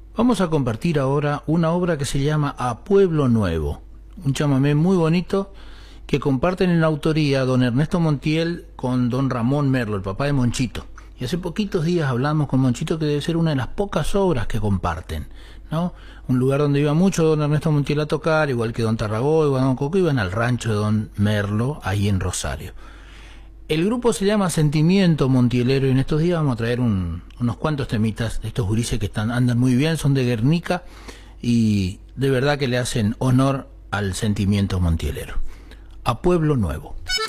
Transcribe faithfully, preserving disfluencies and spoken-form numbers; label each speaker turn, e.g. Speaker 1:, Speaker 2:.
Speaker 1: Vamos a compartir ahora una obra que se llama A Pueblo Nuevo, un chamamé muy bonito que comparten en la autoría don Ernesto Montiel con don Ramón Merlo, el papá de Monchito. Y hace poquitos días hablamos con Monchito que debe ser una de las pocas obras que comparten, ¿no? Un lugar donde iba mucho don Ernesto Montiel a tocar, igual que don Tarragó y don Coco, iban al rancho de don Merlo, ahí en Rosario. El grupo se llama Sentimiento Montielero y en estos días vamos a traer un, unos cuantos temitas de estos gurises que están, andan muy bien, son de Guernica y de verdad que le hacen honor al sentimiento montielero. A Pueblo Nuevo.